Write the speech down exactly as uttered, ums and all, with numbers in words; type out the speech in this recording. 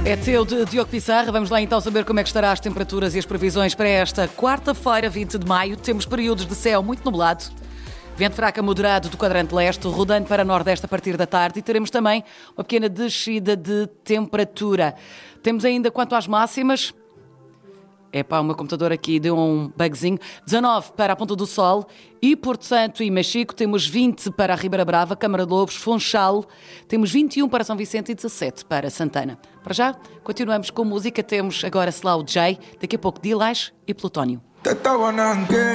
É teu, de Diogo Pissarra. Vamos lá então saber como é que estará as temperaturas e as previsões para esta quarta-feira, vinte de maio. Temos períodos de céu muito nublado, vento fraco a moderado do quadrante leste, rodando para nordeste a partir da tarde, e teremos também uma pequena descida de temperatura. Temos ainda, quanto às máximas, é pá, o meu computador aqui deu um bugzinho. dezanove para a Ponta do Sol e Porto Santo e Machico. Temos vinte para a Ribeira Brava, Câmara de Lobos, Funchal. Temos vinte e um para São Vicente e dezassete para Santana. Para já, continuamos com música. Temos agora Slow J, daqui a pouco Dilage e Plutónio.